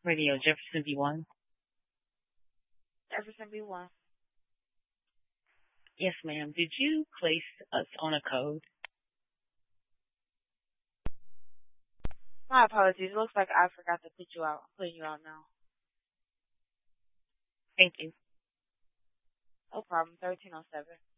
Radio Jefferson B1. Jefferson B1. Yes, ma'am. Did you place us on a code? My apologies. It looks like I forgot to put you out. I'm putting you out now. Thank you. No problem. 1307.